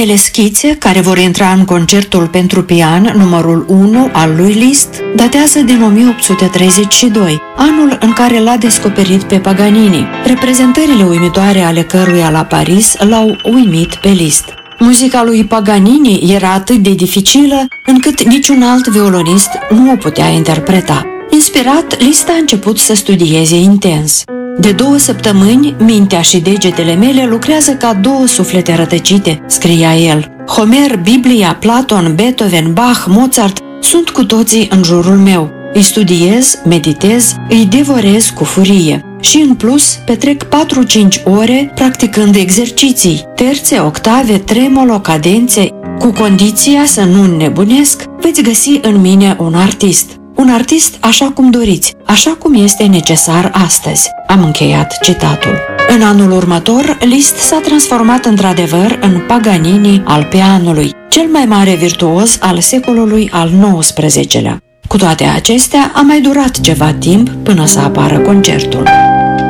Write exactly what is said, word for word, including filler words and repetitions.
Primele schițe, care vor intra în concertul pentru pian numărul unu al lui Liszt, datează din o mie opt sute treizeci și doi, anul în care l-a descoperit pe Paganini, reprezentările uimitoare ale căruia la Paris l-au uimit pe Liszt. Muzica lui Paganini era atât de dificilă încât niciun alt violonist nu o putea interpreta. Inspirat, Liszt a început să studieze intens. De două săptămâni, mintea și degetele mele lucrează ca două suflete rătăcite, scria el. Homer, Biblia, Platon, Beethoven, Bach, Mozart sunt cu toții în jurul meu. Îi studiez, meditez, îi devorez cu furie. Și în plus, petrec patru-cinci ore practicând exerciții, terțe, octave, tremolo, cadențe. Cu condiția să nu înnebunesc, veți găsi în mine un artist. Un artist așa cum doriți, așa cum este necesar astăzi. Am încheiat citatul. În anul următor, Liszt s-a transformat într-adevăr în Paganini al pianului, cel mai mare virtuos al secolului al nouăsprezecelea. Cu toate acestea, a mai durat ceva timp până să apară concertul.